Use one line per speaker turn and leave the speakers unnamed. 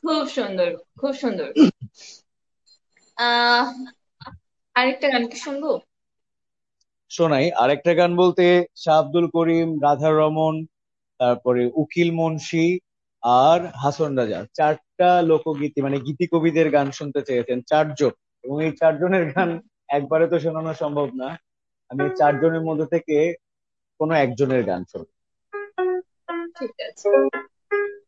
খুব সুন্দর, খুব সুন্দর। আহ আরেকটা গান কি শুনবো?
শোনাই আরেকটা গান বলতে শাহ আব্দুল করিম, রাধা রমন, তারপরে উকিল মুন্সি আর হাসন রাজা, চারটা লোকগীতি মানে গীতি কবিদের গান শুনতে চেয়েছেন চারজন। এবং এই চারজনের গান একবারে তো শোনানো সম্ভব না। আমি এই চারজনের মধ্যে থেকে কোনো একজনের গান শুনবো।
ঠিক আছে।